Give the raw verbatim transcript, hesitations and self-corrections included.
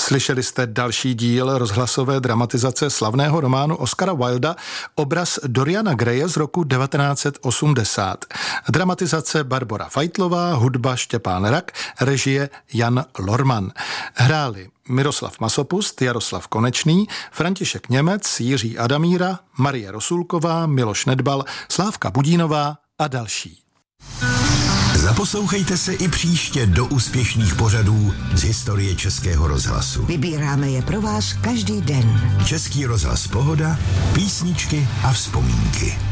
Slyšeli jste další díl rozhlasové dramatizace slavného románu Oscara Wilda Obraz Doriana Graye z roku devatenáct set osmdesát. Dramatizace Barbora Fajtlová, hudba Štěpán Rak, režie Jan Lorman. Hráli Miroslav Masopust, Jaroslav Konečný, František Němec, Jiří Adamíra, Marie Rosulková, Miloš Nedbal, Slávka Budínová a další. Zaposlouchejte se i příště do úspěšných pořadů z historie Českého rozhlasu. Vybíráme je pro vás každý den. Český rozhlas Pohoda, písničky a vzpomínky.